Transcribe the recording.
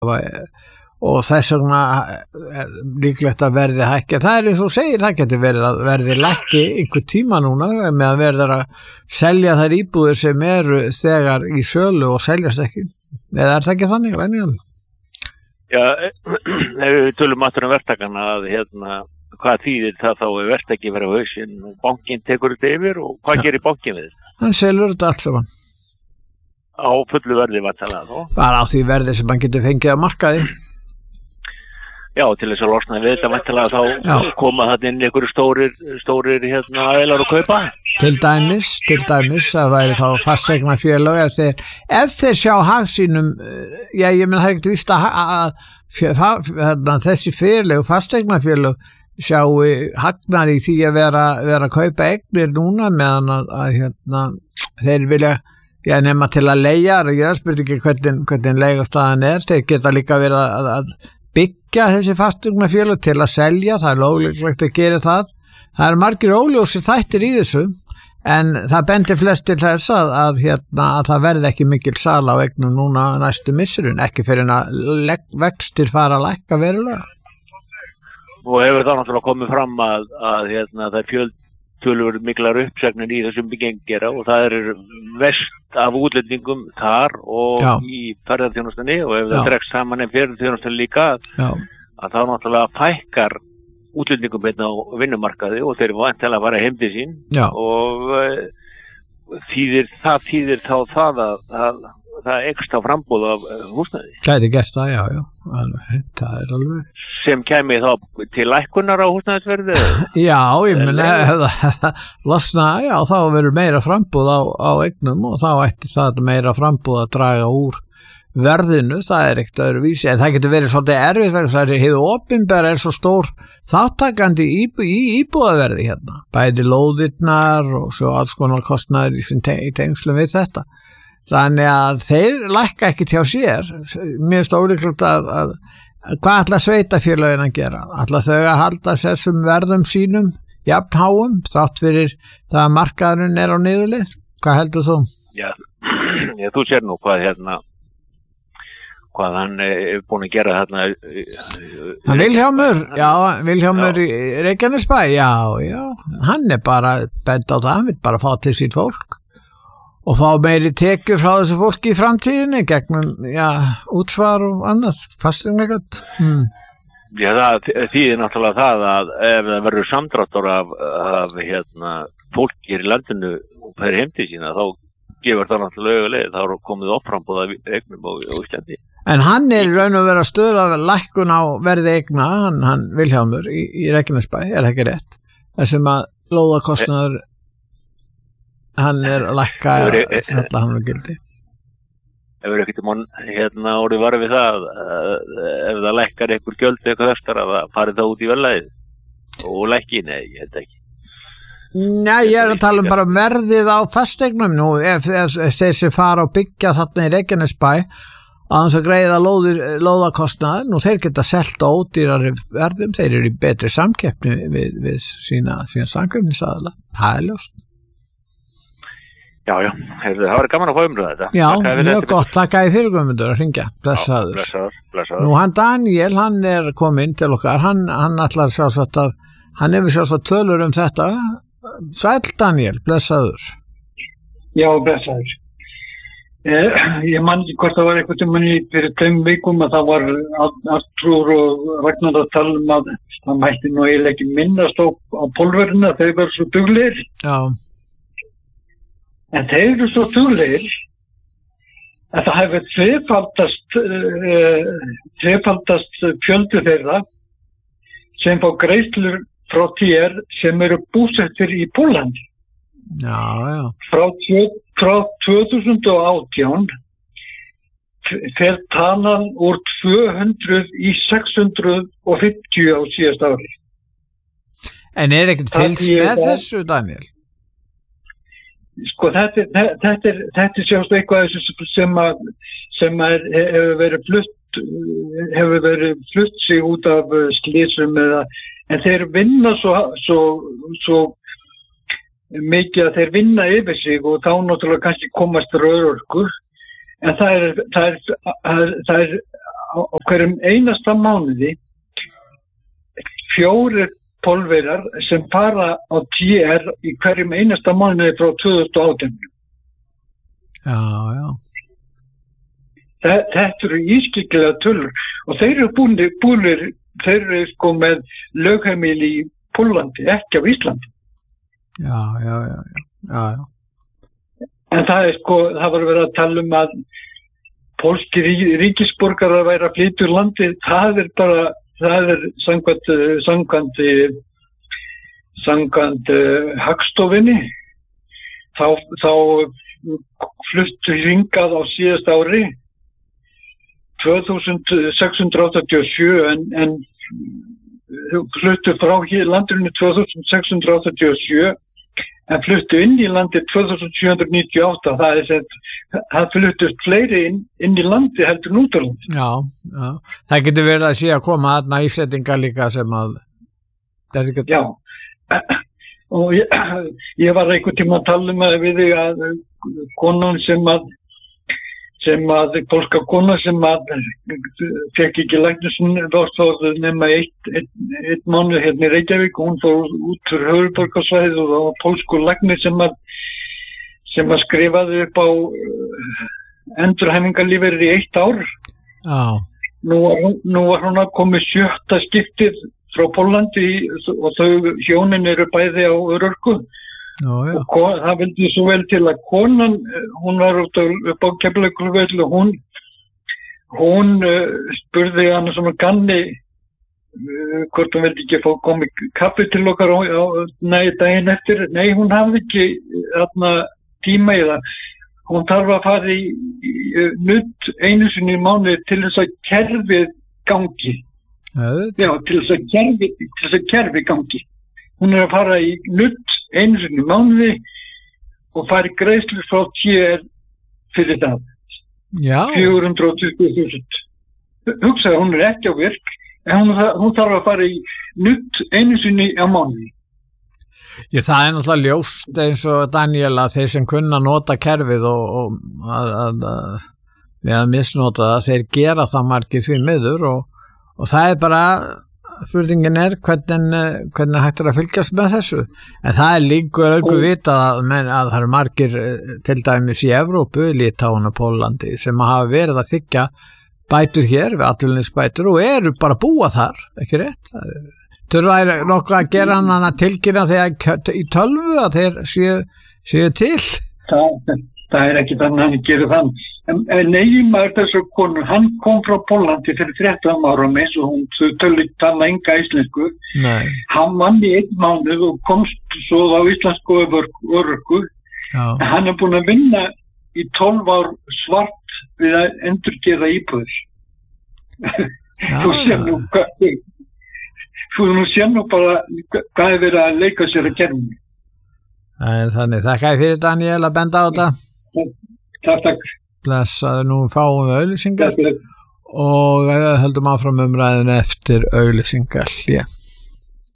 og þess vegna líklegt að verði hækki. Það eins og segir, það getur verið að verði lækki einhver tíma núna með að verða að selja þær íbúðir sem eru þegar í sölu og seljast ekki. Eða það ekki þannig, venjulega? Já, ef við tölum aftur verktakana að hvað þýðir það þá verktaki verið á hausinn og bankinn tekur þetta yfir og hvað gerir bankinn við þetta? Hann selur þetta allt saman. Á fullu verði væntanlega þá? Bara á því verði sem hann getur fengið að markaði. Já, til þess að losna við þetta væntanlega þá koma þarna inn einhverjir stórir aðilar og kaupa. Til dæmis að væri þá fasteignafélög ef þeir sjá hag sínum, ég menn það er ekkert víst að þessi félög, fasteignafélög sjáu hagnaði í því að vera að kaupa eignir núna meðan að þeir vilja nema til að leigja, ég spurði ekki hvernig leigustaðan þeir geta líka verið að byggja þessi fasteignafélög til að selja, það er löglegt að gera það margir óljósir þættir í þessu en það bendir flest til þess að það verði ekki mikil sala á eignum núna næstu missurinn, ekki fyrir að vextir fara að lækka verulega. Og hefur það náttúrulega komið fram að það er töluvert miklar uppsagnir í þessum byggingera og það verst af útlendingum þar og í ferðarþjónustunni og ef það dregst saman ferðarþjónustunni líka að það náttúrulega fækkar útlendingum á vinnumarkaði og þeir væntanlega að fara heim til sín og þýðir þá það að það eykst á framboð af húsnæði. Gæti gert það, já, það er alveg. Sem kæmi þá til lækkunar á húsnæðisverði? Já, ég menn losna, þá verður meira framboð á eignum og þá ætti það meira framboð að draga úr verðinu, það er ekkert öðruvísi, en það getur verið svolítið erfitt vegna þess að hið opinbera svo stór þáttakandi í íbúðaverði bæði lóðirnar og svo alls konar kostnaður í tengslum við þetta. Þannig að þeir lækka ekki hjá sér. Mér finnst ólíklegt að hvað ætla sveitarfélögin að gera? Ætla þau að halda þessum verðum sínum jafnháum þrátt fyrir það að markaðurinn á niðurleið? Hvað heldur þú? Já, þú sér nú hvað hann búin að gera Vilhjálmur í Reykjanesbæ, já, hann bara bent á það, hann vil bara fá til sín fólk og fá meiri tekjur frá þessu fólki í framtíðinni gegnum, útsvar og annað, fasteignagjald. Já, það þýðir náttúrulega það að ef það verður samdráttur af fólki í landinu og fer heim til sína, þá gefur það náttúrulega leið, þá er komið uppframboð af eignum á Íslandi. En hann raun og vera stöð af lækkun á verði eigna, hann Vilhjálmur í Reykjanesbæ, ekki rétt? Þessum að lóðakostnaður hann að lækka þetta hann gildi. Hefur ekkert orðið varð við það ef það lækkar einhver gjöld eitthvað eftir að það farið það út í verðlagið og lækki, nei, ég held ekki. Nei, ég að tala bara verðið á fasteignum nú, ef þeir sem fara og byggja þarna í Reykjanesbæ að hans að greiða lóðakostnaður, nú þeir geta selt á ódýrari verðum, þeir eru í betri samkeppni við sína samkeppnisaðila, það ljóst. Já, það var gaman að fá þetta. Já, mjög gott, takk að ég fyrir Guðmundur að hringja, blessaður. Nú hann Daniel, hann kominn til okkar, hann ætlar sjálfsagt að, hann hefur sjálfsagt tölur þetta, sæll Daniel, blessaður. Já, blessaður. Ég man ekki hvort það var eitthvað manni fyrir 2 vikum að það var Artrúr og Ragnar að tala að það mætti nú eiginlega ekki minnast á pólverina, þau verður svo duglegir. Já. En þeir eru svo duglegir að það hefur tvefaldast fjöldi þeirra sem fá greiðslur frá TR sem eru búsettir í Pólandi. Já. Frá 2018 fer talan úr 200 í 650 á síðasta ári. En ekkert fylgst með þessu, Daniel? Sko, þetta er sjást eitthvað sem hefur verið flutt sig út af slysum en þeir vinna svo mikið að þeir vinna yfir sig og þá náttúrulega kannski komast rörorkur en það er á hverjum einasta mánuði 4 Pólverjar sem fara á TR í hverjum einasta mánuði frá 2018. Já. Þetta eru ískyggilega tölur og þeir eru búnir, þeir eru sko með lögheimili í Póllandi, ekki á Íslandi. Já. En það sko, það var verið að tala að pólskir ríkisborgarar væri að flytja úr landi, það er samkvæmt Hagstofunni, þá fluttu hingað á síðasta ári 2687 en fluttu frá landinu 2687 en fluttu inn í landi 2798. Það fluttust fleiri inn í landi heldur en út á landi. Já. Það getur verið að sé að koma þarna Íslendingar líka sem að Já. Og ég var einhvern tíma að tala við þig að konan sem að pólska kona sem að fekk ekki læknisvottorð nema eitt mánuð hérna í Reykjavík og hún fór út fyrir höfuðborgarsvæðið og það var pólskur læknir sem að skrifaði upp á endurhæfingarlífeyri í 1 ár. Já. Nú var hún að koma 7. skiptið frá Póllandi og þau hjónin eru bæði á örorku. Já. Og það vildi svo vel til að konan, hún var upp á Keflavíkurflugvelli og hún spurði hana svona ganni hvort hún vildi ekki fá komið kaffi til okkar daginn eftir. Nei, hún hafði ekki tíma í það. Hún þarf að fara í nudd einu sinni í mánuði til þess að kerfið gangi. Já, til þess að kerfið gangi. Hún er að fara í nudd einu sinni í mánuði og fari greiðslur frá TR fyrir það. Já. 420.000. Hugsaði, hún er ekki á virk, en hún þarf að fara í nudd einu sinni á mánuði. Það er náttúrulega ljóst eins og Daniel að þeir sem kunna nota kerfið og að misnota það, þeir gera það margir því miður og það er bara spurningin hvernig hægt að fylgjast með þessu. En það er líka vitað að það eru margir til dæmis í Evrópu, Litáen og Póllandi sem hafa verið að þiggja bætur hér við atvinnuleysisbætur og eru bara að búa þar, ekki rétt? Þurfa nokkuð að gera hann að tilkynna þegar í tölvu að þeir séu til? Það er ekki þannig að hann gerir þann. En eiginmaður þessu konu, hann kom frá Póllandi fyrir 13 árum eins og hún tala enga íslensku. Nei. Hann vann í 1 mánuð og komst svo á íslensku örorku. Hann er búinn að vinna í 12 ár svart við að endurgera íbúðir. Þú sér nú bara hvað er verið að leika sér að kerfinu. Þannig, þakka fyrir Daniel að benda á þetta. Takk. Blessaður, nú fáum við auglýsingar og höldum áfram umræðinu eftir auglýsingar.